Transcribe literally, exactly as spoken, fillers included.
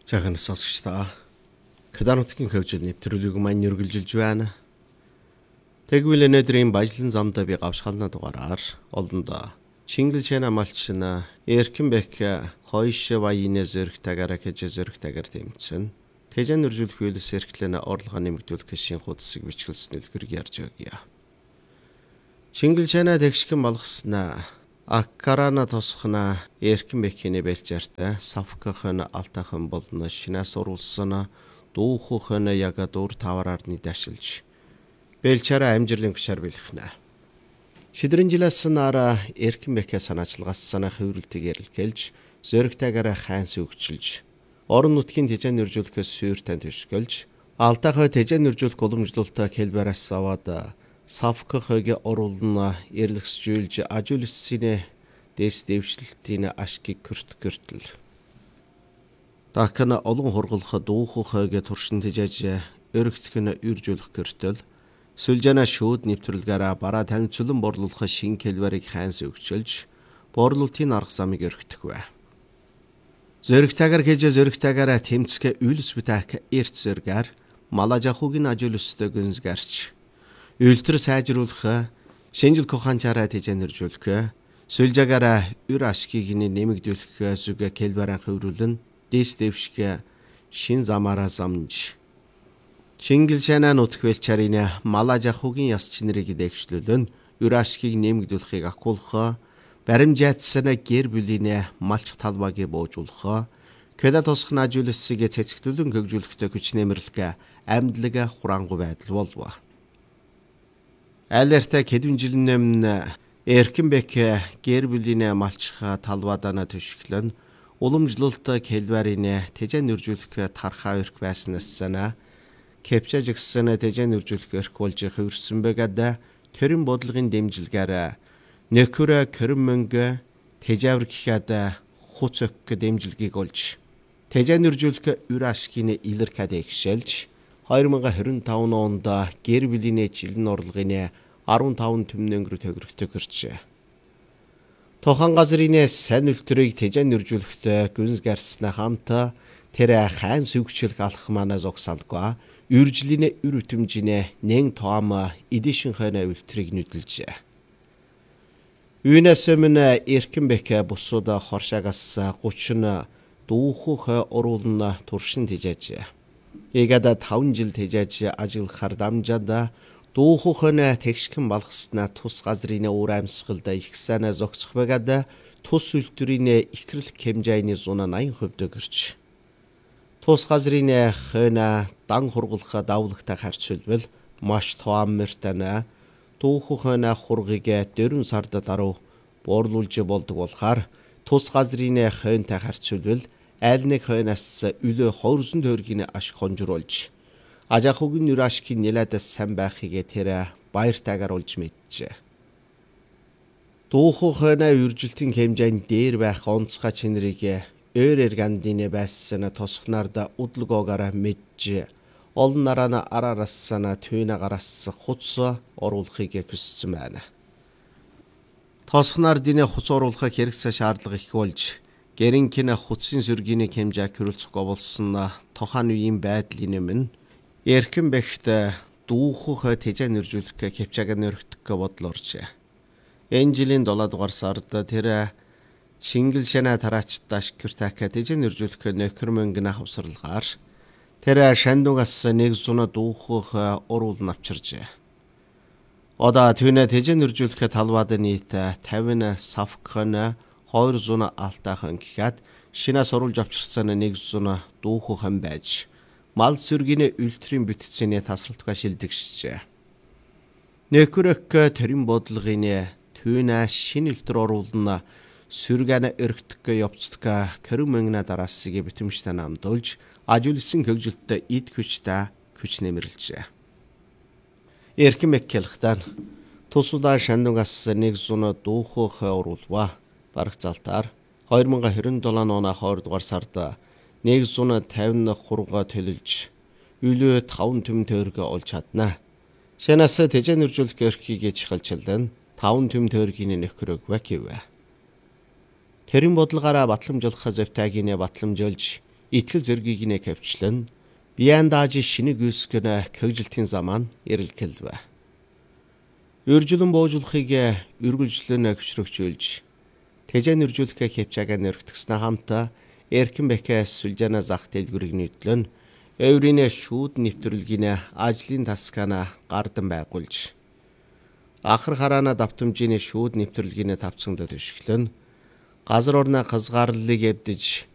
Жаахан сонсогч та Каданутгийн хөвжил нэвтрүүлэг маань үргэлжилж байна. Тэгвэл өнөөдрийн баялан замдаа би гавшхална дугаараар олондоо Чингил шана малчна Эркэнбек хойш баяны зэрэг тагаараа гэж зэрэг тагаар тэмцэн. Тэжэн үржүүлэх үйлс эрхлэнэ орлогоо нэмэгдүүлэх шин хуудсыг бичгэлсэн үлгэр ярьж өгье. Чингил шана тэгшгэн болгоснаа Аккарана тосхна Эркэнбекний бэлчээртэй Савкахан алтахан болно шинаас урулсан дуухан яга дур тавараар нийдэшилж бэлчээрээ амжилын гүшэр бэлхнэ. Шидрэн жилээс нара Эркэнбекээ санаачлагаас санаа хөврөлтийг ярилхэлж зөрөгтэйгээр хайнс өгчилж орон нутгийн тэжэн нэржүүлэхээс сүйртэн төшгөлж алтахаа тэжэн нэржүүлэх уламжлалтаа хэлбэраас аваад Савкахэгийн оруулна эрлэгсжүүлж ажуулсны дэс дэвшлэлтийн ашгийг көрт көртөл. Дахин олон хургалах дуухайг туршин тэжээж өргөтгөн үржүүлэх көртөл. Сүлжана шүүд нэвтрүүлгээрээ бараа танилцуулан борлуулах шин хэлбэрийг хайнс өгчөлж борлуулалтын арга замыг өргөтгөх вэ. Зөрөгтэйгээр гэж зөрөгтэйгээр тэмцэх үйлс бүтээх эрт зөргээр малажахугийн ажуулстай гүнзгэрч Үлтэр сайжруулах, шинжил коханчаараа тэжэнэржүүлэх, сүлжаагаараа үр ашгийг нэмэгдүүлэх зүг хэлбэрэн хөврүүлэн дэс дэвшгэ шин замаараа замж. Чингил шана нутг бэлчээрийн малажахугийн яс чинрийг дэвшлүүлэн үр ашгийг нэмэгдүүлэхийг акуулах, баримжаатсана гэр бүлийн малч талбааг буужуулах, кэда тосхна ажуулсыг цэцгэлүүлэн хөгжүүлэхтэй хүч нэмэрлэх амьдлаг хурангуй байдал болов. Алерта хэдвэн жил нэмн Эркэнбек гэр бүлийн малчха талбадана төшөглөн уламжлалт хэлбэрийн тэжэн үржүүлэх тархаа өрх байснаас санаа кепчажгсан тэжэн үржүүлэх өрх болж хөвөрсөн байгаад төрийн бодлогын дэмжилгээр нөхөр körөн мөнгө тэжавэр гэхэд хуц ök дэмжилгийг олж тэжэн үржүүлэх үр ашгийн илэрхээд ихшэлж две тысячи двадцать пять онд гэр бүлийн жилийн орлогын15 төмнөнгөр төгрөгтэй гэрчээ. Тохан газрын сайн үлтрийг тэжэн нэржүүлэхтэй гүнз гарснаа хамт тэр хайн сүгчлэх алах манаа зогсаалгаа үржлийн үр үтэмжинэ нэн тоом эдишин хайна үлтрийг нүдэлжээ. Үүнээс өмнө Эркэнбек бусуда хоршаагаас thirty дүүхөх оруулна туршин тэжээжээ. Эгэда five жил тэжээж ажиллахаар дамжаад дүүхөхөн тэгшгэн болгоснаа тус газрын уур амьсгалд их сайн зогцох байгаад тус үлтрийн ихрэл хэмжээний eighty percent гэрч. Тус газрын хойно дан хургалах давлагтай харьцуулбал маш тоом мөртэнэ дүүхөхөн хургийг four сард даруй буурлуулж болдог болохоор тус газрын хойнтой харьцуулбал аль нэг хойноос үлээ two hundred төгрөгийн ашиг хонжруулж ажахугийн үр ашгийн нэлээд сайн байхыг тэр баяртайгаар олж мэджээ. Дүүхөхөн үржилтийн хэмжээнд дээр байх онцгой чинрийг өөр эргандины байсан тосхнарда удлгоогоор мэдж олон нараа араарассана түйнэ гараас хуц оруулахыг хүссэн байна. Тосхнардын хуц оруулахыг хэрэгсэ шаардлага их болж гэрэнкин хуцсын сүргийн хэмжээ хөрөлцөхгүй болсон тохан үеийн байдлын өмнө Эркэнбект дүүхөх тэжэн нэржүүлэх кепчааг нөрөгдөх бодол оржээ. Энэ жилийн seven дугаар сард тэр Чингил шана тараачташ кертак тэжэн нэржүүлэх нөхөр мөнгөний хавсарлагаар тэр шандугаас one hundred дүүхөх уруулн авчиржээ. Одоо түүнэ тэжэн нэржүүлэх талбад нийт fifty савкхан two hundred алтаахан гэхэд шинээс оруулж авчирсан one hundred дүүххэн байж мал сүргийн үлтрийн бүтцийн тасралтгаа шилдэгшжээ. Нөхөрök төрийн бодлогын түүнэ шинэ үлтэр оруулна сүргэн өргөтгөх явцдгаа körөн мөнгөний дараасыг битэмжтэй намдуулж ажуулсан хөгжилтөд эд хүчтэй хүч нэмэрлжээ. Эркэнбек хэлхтэн тусудаа шандугаас one hundred дүүхөх оруулва бараг залтаар twenty twenty-seven оны two дугаар сард one hundred fifty-three төлөлж үлээ five төм төгрөг олж чадна. Шанаас тэжэн нэржүүлэх эрхийг чиглэлэн five төм төгрөгийн нөхрөг гэвэ. Тэрийн бодлогаараа батламжуулах зовтойг нь батламжуулж итгэл зэргийг нэ кавчлан биян дааж шинийг үскэнэ көгжилтийн замаа эрэлхэлвэ. Үржлэн боожулахыг үргэлжлэн өгчрөгчүүлж тэжэн үржүүлэхэ хөвчаага нэрхтгснэ хамта эрхэн бэкэ сүлжана зах дэлгүрийг нийтлэн эвринэ шүүд нэвтрүүлгийнэ ажлын тасгана гардан байгуулж ахар хараана давтамжийн шүүд нэвтрүүлгийнэ тавцсандад өшгөлөн газар орны хазгаарлалыг эвдэж